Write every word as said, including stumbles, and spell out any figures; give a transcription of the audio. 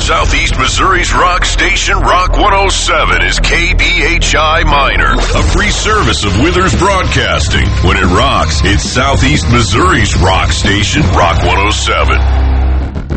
Southeast Missouri's rock station, Rock one oh seven, is K B H I Minor, a free service of Withers Broadcasting. When it rocks, it's Southeast Missouri's rock station, Rock one oh seven.